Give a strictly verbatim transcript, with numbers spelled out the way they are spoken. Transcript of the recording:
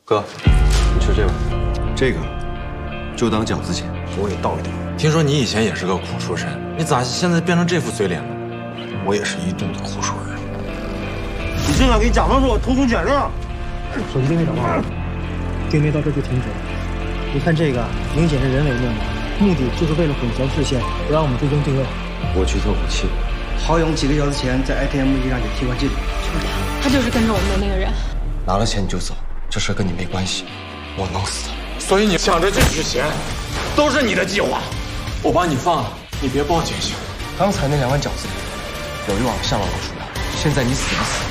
哥，你吃这个， 这个就当饺子钱， 我给你倒一倒。听说你以前也是个苦出身，你咋现在变成这副嘴脸了？我也是一肚子苦水啊！ 你竟敢给甲方说我偷工减料！ 手机定位找到了，定位到这就停止了。你看这个，明显是人为灭门，目的就是为了混淆视线，不让我们追踪定位。 我去测武器。 郝勇几个小时前在 A T M 机上就提过记录， 就是他，他就是跟着我们的那个人。 拿了钱你就走，这事跟你没关系，我弄死他。 所以你想着这取钱，都是你的计划。我把你放了，你别报警行。 刚才那两碗饺子里有一碗下了老鼠药，现在你死不死？